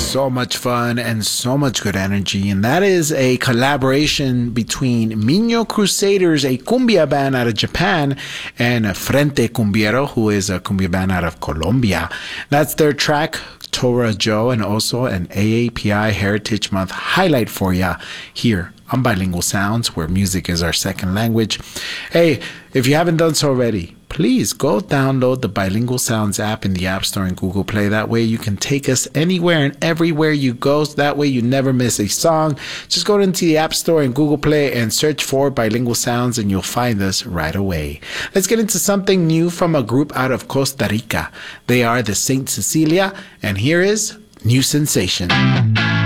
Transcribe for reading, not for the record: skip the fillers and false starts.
so much fun and so much good energy. And that is a collaboration between Miño Crusaders, a cumbia band out of Japan, and Frente Cumbiero, who is a cumbia band out of Colombia. That's their track, Tora Joe, and also an AAPI Heritage Month highlight for ya here on Bilingual Sounds, where music is our second language. Hey, if you haven't done so already, please go download the Bilingual Sounds app in the App Store and Google Play. That way you can take us anywhere and everywhere you go. That way you never miss a song. Just go into the App Store and Google Play and search for Bilingual Sounds and you'll find us right away. Let's get into something new from a group out of Costa Rica. They are the Saint Cecilia, and here is New Sensation.